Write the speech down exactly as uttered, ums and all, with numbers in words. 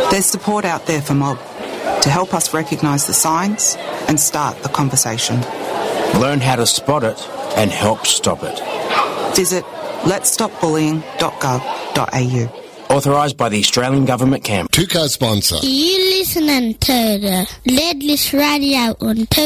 There's support out there for Mob to help us recognise the signs and start the conversation. Learn how to spot it and help stop it. Visit lets stop bullying dot gov dot a u. Authorised by the Australian Government Camp. Two-car sponsor. You listening to the Leadless Radio on two